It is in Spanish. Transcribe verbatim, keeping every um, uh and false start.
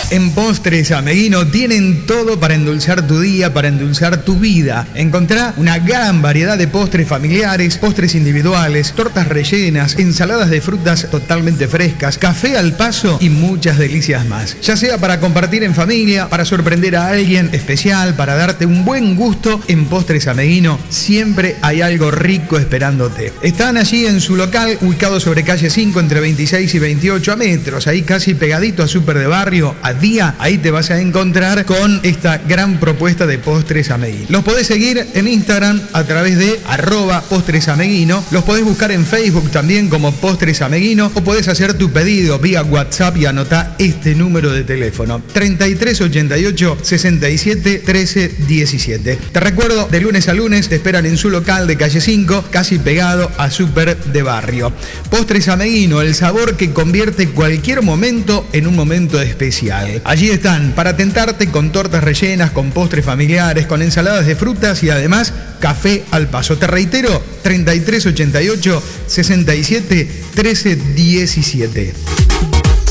En Postres Ameguino tienen todo para endulzar tu día, para endulzar tu vida. Encontrá una gran variedad de postres familiares, postres individuales, tortas rellenas, ensaladas de frutas totalmente frescas, café al paso y muchas delicias más. Ya sea para compartir en familia, para sorprender a alguien especial, para darte un buen gusto, en Postres Ameguino siempre hay algo rico esperándote. Están allí en su local, ubicado sobre calle cinco entre veintiséis y veintiocho, a metros, ahí casi pegadito a Super de Barrio, a día, ahí te vas a encontrar con esta gran propuesta de Postres Ameguino. Los podés seguir en Instagram a través de arroba Postres Ameguino, los podés buscar en Facebook también como Postres Ameguino, o podés hacer tu pedido vía WhatsApp y anotá este número de teléfono: treinta y tres ochenta y ocho sesenta y siete trece diecisiete. Te recuerdo, de lunes a lunes te esperan en su local de calle cinco, casi pegado a Super de Barrio. Postres Ameguino, el sabor que convierte cualquier momento en un momento especial. Allí están para tentarte con tortas rellenas, con postres familiares, con ensaladas de frutas y además café al paso. Te reitero, treinta y tres ochenta y ocho sesenta y siete trece diecisiete.